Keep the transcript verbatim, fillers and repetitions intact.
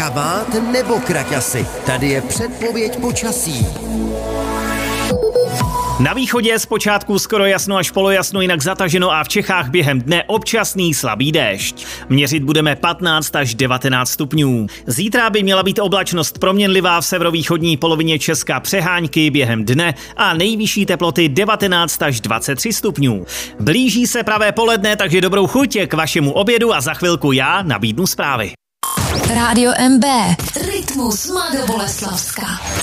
Kabát nebo kraťasy? Tady je předpověď počasí. Na východě je zpočátku skoro jasno až polojasno, jinak zataženo a v Čechách během dne občasný slabý déšť. Měřit budeme patnáct až devatenáct stupňů. Zítra by měla být oblačnost proměnlivá v severovýchodní polovině Česka, přehánky během dne a nejvyšší teploty devatenáct až dvacet tři stupňů. Blíží se pravé poledne, takže dobrou chuť k vašemu obědu a za chvilku já nabídnu zprávy. Rádio M B. Rytmus Mladoboleslavska.